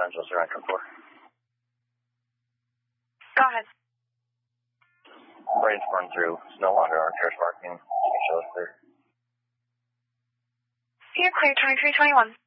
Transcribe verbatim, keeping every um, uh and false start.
Angeles or Rancho four. Go ahead. Brain's run through. It's no longer our care sparking. You can show us there. You're clear, twenty-three twenty-one.